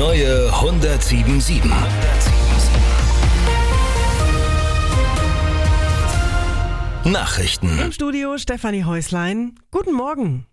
neue 107.7. Nachrichten. Im Studio Stefanie Häuslein. Guten Morgen.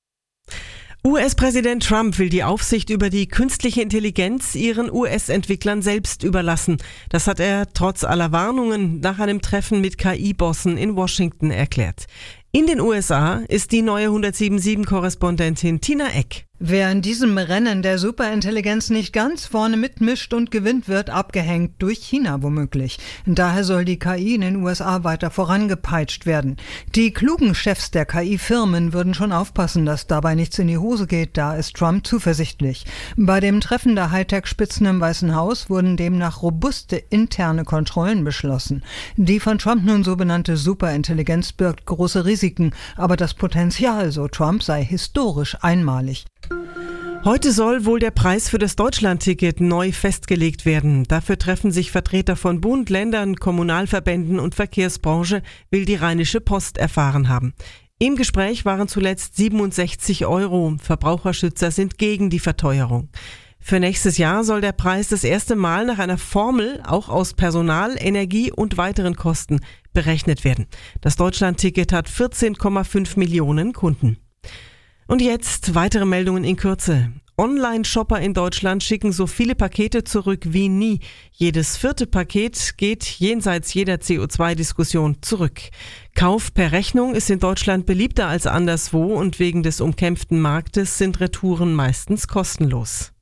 US-Präsident Trump will die Aufsicht über die künstliche Intelligenz ihren US-Entwicklern selbst überlassen. Das hat er trotz aller Warnungen nach einem Treffen mit KI-Bossen in Washington erklärt. In den USA ist die neue 107.7-Korrespondentin Tina Eck. Wer in diesem Rennen der Superintelligenz nicht ganz vorne mitmischt und gewinnt, wird abgehängt, durch China womöglich. Daher soll die KI in den USA weiter vorangepeitscht werden. Die klugen Chefs der KI-Firmen würden schon aufpassen, dass dabei nichts in die Hose geht, da ist Trump zuversichtlich. Bei dem Treffen der Hightech-Spitzen im Weißen Haus wurden demnach robuste interne Kontrollen beschlossen. Die von Trump nun so benannte Superintelligenz birgt große Risiken, aber das Potenzial, so Trump, sei historisch einmalig. Heute soll wohl der Preis für das Deutschlandticket neu festgelegt werden. Dafür treffen sich Vertreter von Bund, Ländern, Kommunalverbänden und Verkehrsbranche, will die Rheinische Post erfahren haben. Im Gespräch waren zuletzt 67 €. Verbraucherschützer sind gegen die Verteuerung. Für nächstes Jahr soll der Preis das erste Mal nach einer Formel auch aus Personal, Energie und weiteren Kosten berechnet werden. Das Deutschlandticket hat 14,5 Millionen Kunden. Und jetzt weitere Meldungen in Kürze. Online-Shopper in Deutschland schicken so viele Pakete zurück wie nie. Jedes 4. Paket geht jenseits jeder CO2-Diskussion zurück. Kauf per Rechnung ist in Deutschland beliebter als anderswo und wegen des umkämpften Marktes sind Retouren meistens kostenlos.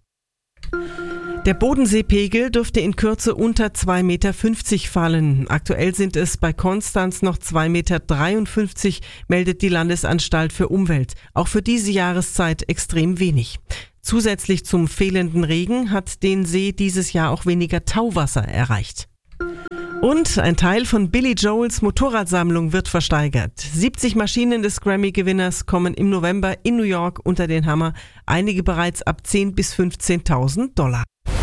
Der Bodenseepegel dürfte in Kürze unter 2,50 Meter fallen. Aktuell sind es bei Konstanz noch 2,53 Meter, meldet die Landesanstalt für Umwelt. Auch für diese Jahreszeit extrem wenig. Zusätzlich zum fehlenden Regen hat den See dieses Jahr auch weniger Tauwasser erreicht. Und ein Teil von Billy Joels Motorradsammlung wird versteigert. 70 Maschinen des Grammy-Gewinners kommen im November in New York unter den Hammer. Einige bereits ab 10.000 bis 15.000 $.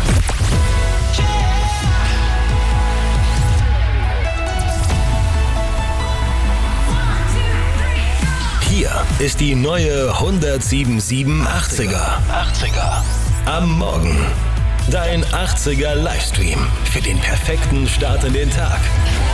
Hier ist die neue 107.7 80er. Am Morgen. Dein 80er Livestream für den perfekten Start in den Tag.